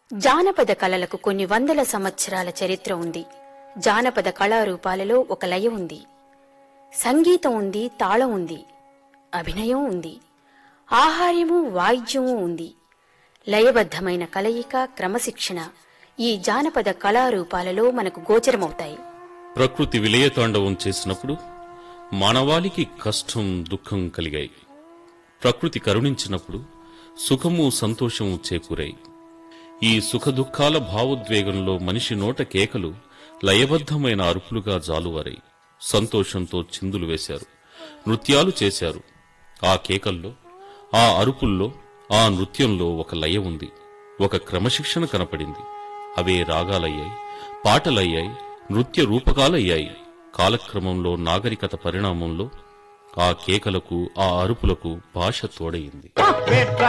జానపద కళలకు కొన్ని వందల సంవత్సరాల చరిత్ర ఉంది. జానపద కళారూపాలలో ఒక లయ ఉంది, సంగీతం ఉంది, తాళం ఉంది, అభినయం ఉంది, ఆహార్యము వాయిద్యము ఉంది. లయబద్ధమైన కలయిక, క్రమశిక్షణ ఈ జానపద కళారూపాలలో మనకు గోచరమవుతాయి. ప్రకృతి విలయతాండవం చేసినప్పుడు మానవాళికి కష్టం, దుఃఖం కలిగాయి. ప్రకృతి కరుణించినప్పుడు సుఖము, సంతోషము చేకూరాయి. ఈ సుఖదుఖాల భావోద్వేగంలో మనిషి నోట కేకలు లయబద్ధమైన అరుపులుగా జాలువారాయి. సంతోషంతో చిందులు వేశారు, నృత్యాలు చేశారు. ఆ కేకల్లో, ఆ అరుపుల్లో, ఆ నృత్యంలో ఒక లయ ఉంది, ఒక క్రమశిక్షణ కనపడింది. అవే రాగాలయ్యాయి, పాటలయ్యాయి, నృత్య రూపకాలయ్యాయి. కాలక్రమంలో నాగరికత పరిణామంలో ఆ కేకలకు, ఆ అరుపులకు భాష తోడయింది.